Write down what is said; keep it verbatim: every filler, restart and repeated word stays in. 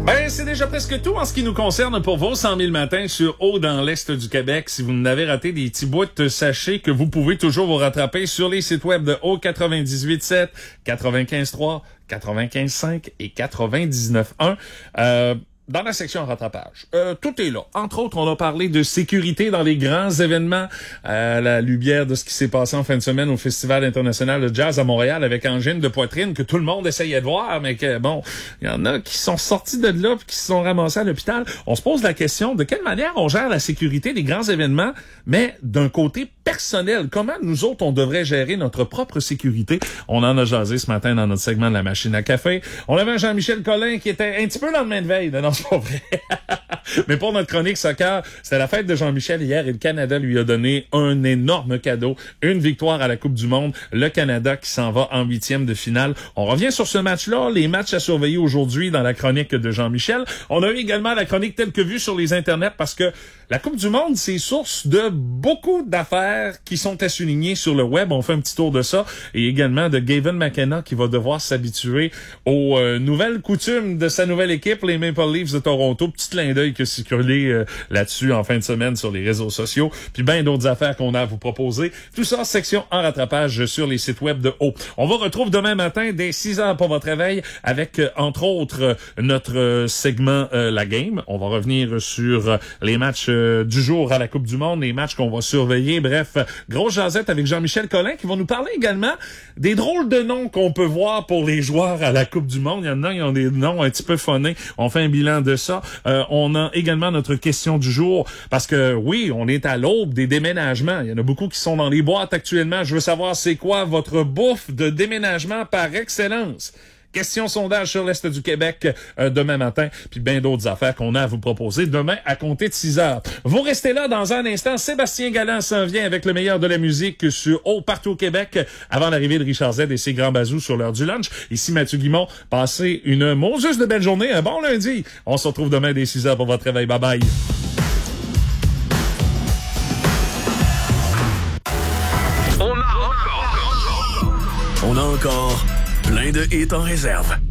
Ben, c'est déjà presque tout en ce qui nous concerne pour vos cent mille matins sur Haut dans l'Est du Québec. Si vous n'avez raté des petits bouts, sachez que vous pouvez toujours vous rattraper sur les sites web de Haut quatre-vingt-dix-huit sept, quatre-vingt-quinze trois, quatre-vingt-quinze cinq et quatre-vingt-dix-neuf un. Euh, Dans la section rattrapage, euh, tout est là. Entre autres, on a parlé de sécurité dans les grands événements, à la lumière de ce qui s'est passé en fin de semaine au Festival international de jazz à Montréal avec angine de poitrine que tout le monde essayait de voir, mais que, bon, il y en a qui sont sortis de là puis qui se sont ramassés à l'hôpital. On se pose la question de quelle manière on gère la sécurité des grands événements, mais d'un côté personnel. Comment nous autres, on devrait gérer notre propre sécurité? On en a jasé ce matin dans notre segment de la machine à café. On avait un Jean-Michel Collin qui était un petit peu dans le main de veille. Non, c'est pas vrai. Mais pour notre chronique soccer, c'était la fête de Jean-Michel hier et le Canada lui a donné un énorme cadeau. Une victoire à la Coupe du Monde. Le Canada qui s'en va en huitième de finale. On revient sur ce match-là, les matchs à surveiller aujourd'hui dans la chronique de Jean-Michel. On a eu également la chronique telle que vue sur les internets parce que la Coupe du Monde, c'est source de beaucoup d'affaires qui sont à souligner sur le web. On fait un petit tour de ça. Et également de Gavin McKenna qui va devoir s'habituer aux euh, nouvelles coutumes de sa nouvelle équipe, les Maple Leafs de Toronto. Petit clin d'œil qui a circulé euh, là-dessus en fin de semaine sur les réseaux sociaux. Puis bien d'autres affaires qu'on a à vous proposer. Tout ça, section en rattrapage sur les sites web de Haut. On vous retrouve demain matin dès six heures pour votre réveil avec, euh, entre autres, euh, notre euh, segment euh, La Game. On va revenir sur euh, les matchs euh, du jour à la Coupe du Monde, les matchs qu'on va surveiller. Bref, grosse jasette avec Jean-Michel Collin qui va nous parler également des drôles de noms qu'on peut voir pour les joueurs à la Coupe du Monde. Il y en a, ils ont des noms un petit peu phonés. On fait un bilan de ça. Euh, on a également notre question du jour parce que oui, on est à l'aube des déménagements. Il y en a beaucoup qui sont dans les boîtes actuellement. Je veux savoir c'est quoi votre bouffe de déménagement par excellence. Question sondage sur l'Est du Québec euh, demain matin, puis bien d'autres affaires qu'on a à vous proposer demain à compter de six heures. Vous restez là dans un instant. Sébastien Galland s'en vient avec le meilleur de la musique sur Haut partout au Québec avant l'arrivée de Richard Z et ses grands bazous sur l'heure du lunch. Ici Mathieu Guimont. Passez une Moses de belle journée, un bon lundi. On se retrouve demain dès six heures pour votre réveil. Bye bye. On a encore... On a encore plein de hits en réserve.